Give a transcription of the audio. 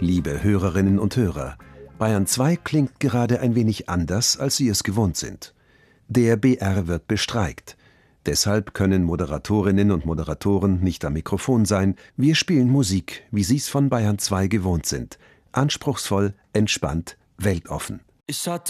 Liebe Hörerinnen und Hörer, Bayern 2 klingt gerade ein wenig anders, als Sie es gewohnt sind. Der BR wird bestreikt. Deshalb können Moderatorinnen und Moderatoren nicht am Mikrofon sein. Wir spielen Musik, wie Sie es von Bayern 2 gewohnt sind. Anspruchsvoll, entspannt, weltoffen. Ich hatte